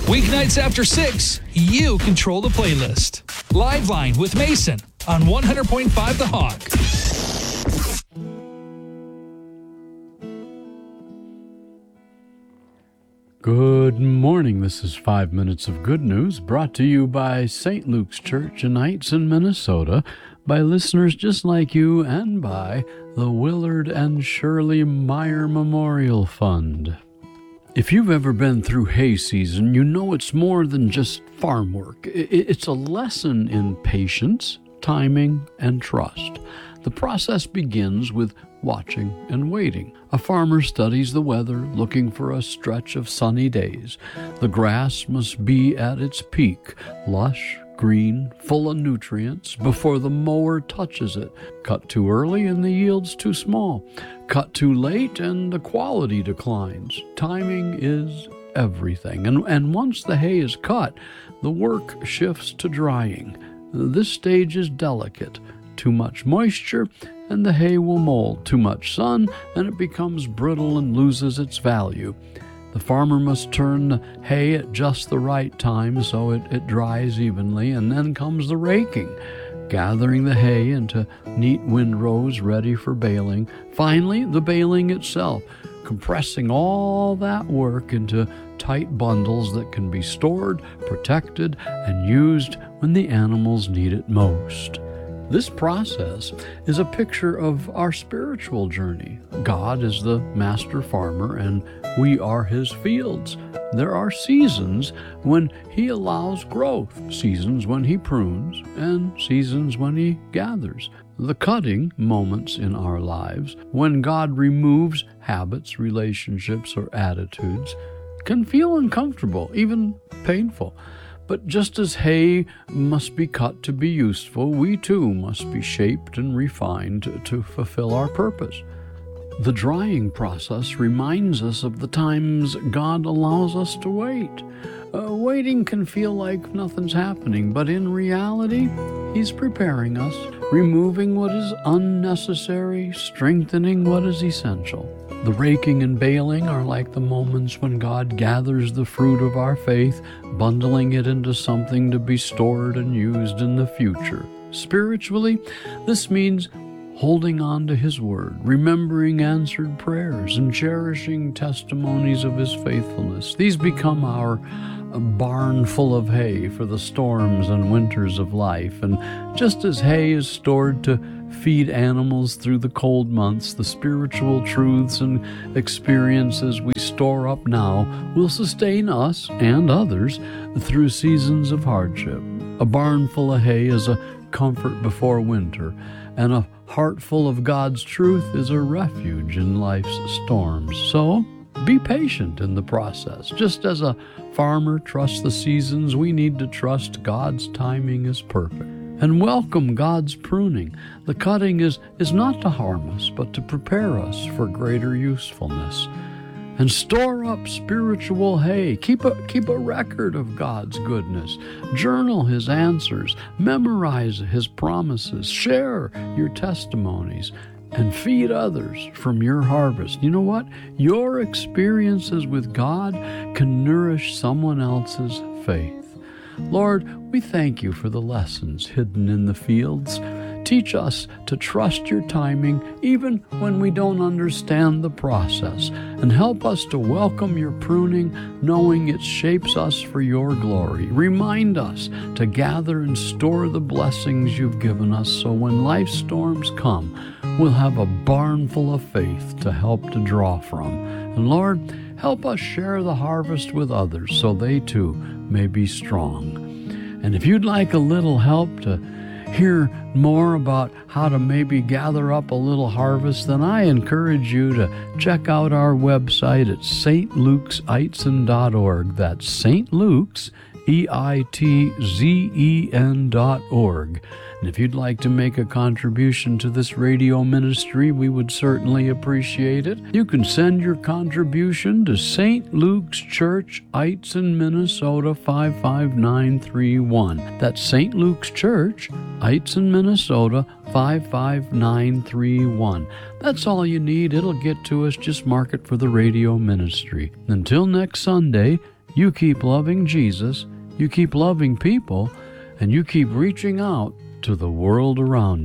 Weeknights after 6, you control the playlist. Live Line with Mason on 100.5 The Hog. Good morning. This is 5 Minutes of Good News, brought to you by St. Luke's Church in Eitzen, Minnesota, by listeners just like you, and by the Willard and Shirley Meyer Memorial Fund. If you've ever been through hay season, you know it's more than just farm work. It's a lesson in patience, timing, and trust. The process begins with watching and waiting. A farmer studies the weather, looking for a stretch of sunny days. The grass must be at its peak, lush, green, full of nutrients, before the mower touches it. Cut too early and the yield's too small. Cut too late and the quality declines. Timing is everything. And once the hay is cut, the work shifts to drying. This stage is delicate. Too much moisture, and the hay will mold. Too much sun, and it becomes brittle and loses its value. The farmer must turn the hay at just the right time so it dries evenly, and then comes the raking, gathering the hay into neat windrows ready for baling. Finally, the baling itself, compressing all that work into tight bundles that can be stored, protected, and used when the animals need it most. This process is a picture of our spiritual journey. God is the master farmer, and we are his fields. There are seasons when he allows growth, seasons when he prunes, and seasons when he gathers. The cutting moments in our lives, when God removes habits, relationships, or attitudes, can feel uncomfortable, even painful. But just as hay must be cut to be useful, we too must be shaped and refined to fulfill our purpose. The drying process reminds us of the times God allows us to wait. Waiting can feel like nothing's happening, but in reality, he's preparing us, removing what is unnecessary, strengthening what is essential. The raking and baling are like the moments when God gathers the fruit of our faith, bundling it into something to be stored and used in the future. Spiritually, this means holding on to his word, remembering answered prayers, and cherishing testimonies of his faithfulness. These become our barn full of hay for the storms and winters of life. And just as hay is stored to feed animals through the cold months, the spiritual truths and experiences we store up now will sustain us and others through seasons of hardship. A barn full of hay is a comfort before winter, and a heart full of God's truth is a refuge in life's storms. So, be patient in the process. Just as a farmer trusts the seasons, we need to trust God's timing is perfect. And welcome God's pruning. The cutting is not to harm us, but to prepare us for greater usefulness. And store up spiritual hay. Keep a record of God's goodness. Journal his answers. Memorize his promises. Share your testimonies. And feed others from your harvest. You know what? Your experiences with God can nourish someone else's faith. Lord, we thank you for the lessons hidden in the fields. Teach us to trust your timing even when we don't understand the process, and help us to welcome your pruning, knowing it shapes us for your glory. Remind us to gather and store the blessings you've given us, so when life's storms come, we'll have a barn full of faith to help to draw from. And Lord, help us share the harvest with others so they too may be strong. And if you'd like a little help to hear more about how to maybe gather up a little harvest, then I encourage you to check out our website at stlukeseitzen.org. That's St. Luke's, EITZEN.org. And if you'd like to make a contribution to this radio ministry, we would certainly appreciate it. You can send your contribution to St. Luke's Church, Eitzen, Minnesota 55931. That's St. Luke's Church, Eitzen, Minnesota 55931. That's all you need. It'll get to us. Just mark it for the radio ministry. Until next Sunday, you keep loving Jesus, you keep loving people, and you keep reaching out to the world around you.